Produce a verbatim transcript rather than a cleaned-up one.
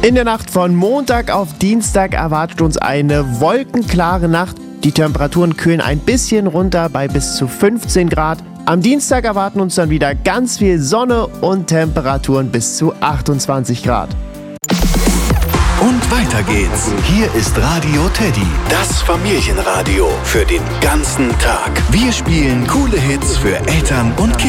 In der Nacht von Montag auf Dienstag erwartet uns eine wolkenklare Nacht. Die Temperaturen kühlen ein bisschen runter bei bis zu fünfzehn Grad. Am Dienstag erwarten uns dann wieder ganz viel Sonne und Temperaturen bis zu achtundzwanzig Grad. Und weiter geht's. Hier ist Radio Teddy, das Familienradio für den ganzen Tag. Wir spielen coole Hits für Eltern und Kinder.